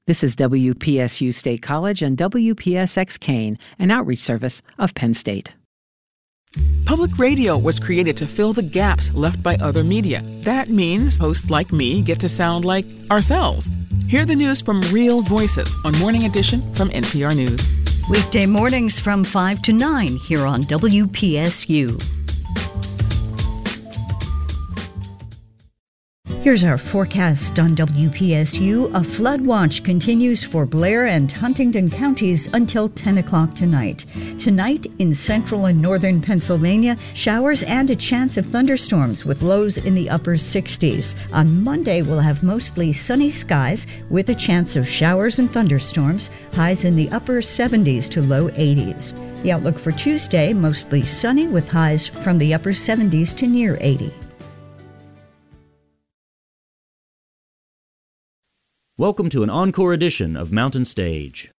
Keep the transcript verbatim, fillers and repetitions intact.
This is W P S U State College and W P S X Kane, an outreach service of Penn State. Public radio was created to fill the gaps left by other media. That means hosts like me get to sound like ourselves. Hear the news from real voices on Morning Edition from N P R News. Weekday mornings from five to nine here on W P S U. Here's our forecast on W P S U. A flood watch continues for Blair and Huntingdon counties until ten o'clock tonight. Tonight, in central and northern Pennsylvania, showers and a chance of thunderstorms with lows in the upper sixties. On Monday, we'll have mostly sunny skies with a chance of showers and thunderstorms, highs in the upper seventies to low eighties. The outlook for Tuesday, mostly sunny with highs from the upper seventies to near eighty. Welcome to an encore edition of Mountain Stage.